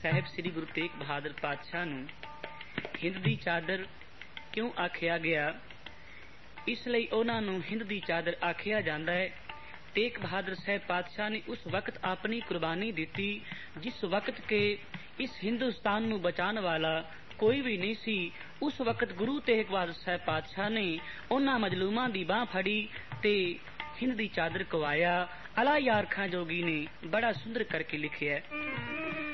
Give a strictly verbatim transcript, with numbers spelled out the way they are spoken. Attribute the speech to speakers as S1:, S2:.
S1: ਸਾਹਿਬ ਸ੍ਰੀ ਗੁਰੂ ਤੇਗ ਬਹਾਦਰ ਪਾਤਸ਼ਾਹ ਨੂੰ ਹਿੰਦ ਦੀ ਚਾਦਰ ਕਿਉਂ ਆਖਿਆ ਗਿਆ? ਇਸ ਲਈ ਉਹਨਾਂ ਨੂੰ ਹਿੰਦ ਦੀ ਚਾਦਰ ਆਖਿਆ ਜਾਂਦਾ ਹੈ। ਤੇਗ ਬਹਾਦਰ ਸਾਹਿਬ ਪਾਤਸ਼ਾਹ ਨੇ ਉਸ ਵਕਤ ਆਪਣੀ ਕੁਰਬਾਨੀ ਦਿੱਤੀ ਜਿਸ ਵਕਤ ਕੇ ਇਸ ਹਿੰਦੁਸਤਾਨ ਨੂੰ ਬਚਾਉਣ ਵਾਲਾ ਕੋਈ ਵੀ ਨਹੀਂ ਸੀ। ਉਸ ਵਕਤ ਗੁਰੂ ਤੇਗ ਬਹਾਦਰ ਸਾਹਿਬ ਪਾਤਸ਼ਾਹ ਨੇ ਉਹਨਾਂ ਮਜਲੂਮਾਂ ਦੀ ਬਾਂਹ ਫੜੀ ਤੇ ਹਿੰਦ ਦੀ ਚਾਦਰ ਕਵਾਇਆ। ਅਲਾ ਯਾਰ ਖਾਂ ਜੋਗੀ ਨੇ ਬੜਾ ਸੁੰਦਰ ਕਰਕੇ ਲਿਖਿਆ।